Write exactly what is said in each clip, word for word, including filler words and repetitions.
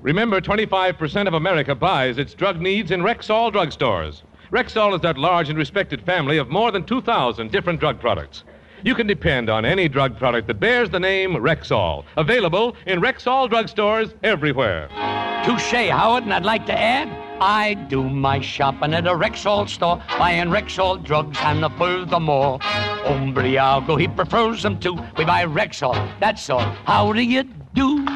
Remember, twenty-five percent of America buys its drug needs in Rexall drugstores. Rexall is that large and respected family of more than two thousand different drug products. You can depend on any drug product that bears the name Rexall. Available in Rexall drugstores everywhere. Touche, Howard, and I'd like to add, I do my shopping at a Rexall store, buying Rexall drugs and furthermore. Umbriago, he prefers them too. We buy Rexall, that's all. How do you do?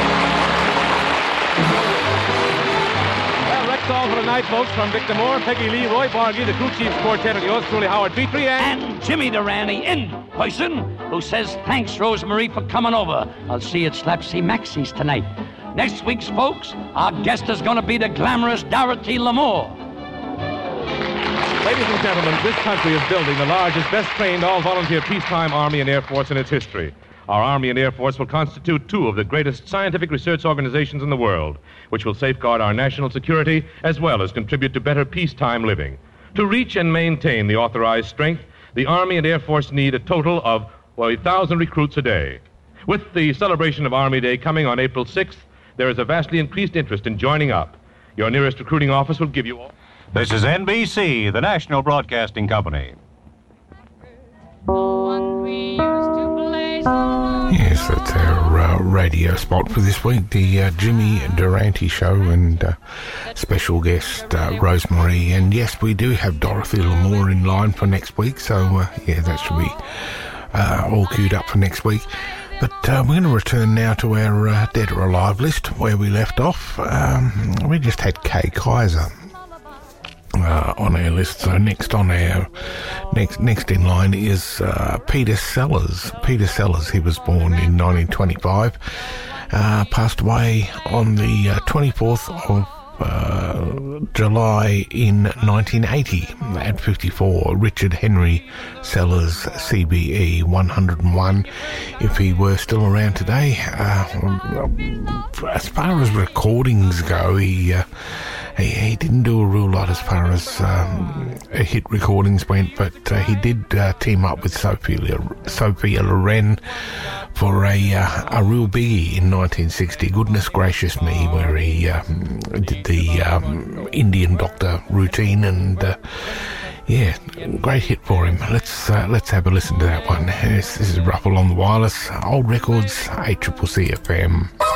All for the night, folks, from Victor Moore, Peggy Lee, Roy Bargy, the crew chief's quartet, and yours truly, Howard Petrie, and... And Jimmy Durante in person, who says, thanks, Rosemarie, for coming over. I'll see you at Slapsy Maxie's tonight. Next week's, folks, our guest is going to be the glamorous Dorothy Lamour. Ladies and gentlemen, this country is building the largest, best-trained, all-volunteer peacetime Army and Air Force in its history. Our Army and Air Force will constitute two of the greatest scientific research organizations in the world, which will safeguard our national security as well as contribute to better peacetime living. To reach and maintain the authorized strength, the Army and Air Force need a total of, well, one thousand recruits a day. With the celebration of Army Day coming on April sixth, there is a vastly increased interest in joining up. Your nearest recruiting office will give you all... This is N B C, the National Broadcasting Company. Yes, that's our uh, radio spot for this week, the uh, Jimmy Durante Show, and uh, special guest uh, Rosemarie. And yes, we do have Dorothy Lamour in line for next week, so uh, yeah, that should be uh, all queued up for next week. But uh, we're going to return now to our uh, Dead or Alive list, where we left off. Um, we just had Kay Kaiser Uh, on our list. So next on our next next in line is uh, Peter Sellers. Peter Sellers, he was born in nineteen twenty-five, uh, passed away on the uh, twenty-fourth of uh, July in nineteen eighty at fifty-four. Richard Henry Sellers, C B E one hundred and one, if he were still around today. Uh, as far as recordings go, he uh, He, he didn't do a real lot as far as um, hit recordings went, but uh, he did uh, team up with Sophia, Sophia Loren for a uh, a real biggie in nineteen sixty, Goodness Gracious Me, where he um, did the um, Indian doctor routine, and uh, yeah, great hit for him. Let's uh, let's have a listen to that one. This, this is Ruffle on the Wireless, Old Records, A C C C F M.